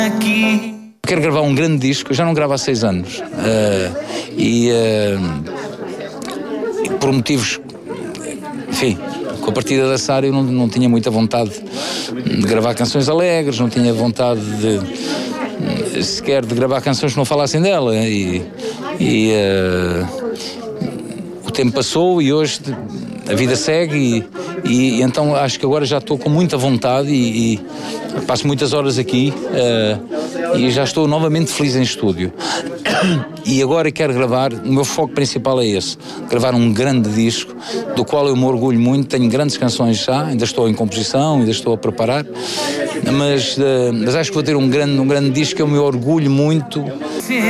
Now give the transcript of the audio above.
Quero gravar um grande disco, eu já não gravo há 6 anos. Por motivos, enfim, com a partida da Sara eu não tinha muita vontade de gravar canções alegres, não tinha vontade sequer de gravar canções que não falassem dela. O tempo passou e hoje a vida segue e então acho que agora já estou com muita vontade e passo muitas horas aqui e já estou novamente feliz em estúdio. E agora quero gravar, o meu foco principal é esse, gravar um grande disco, do qual eu me orgulho muito, tenho grandes canções já, ainda estou em composição, ainda estou a preparar, mas acho que vou ter um grande disco que eu me orgulho muito.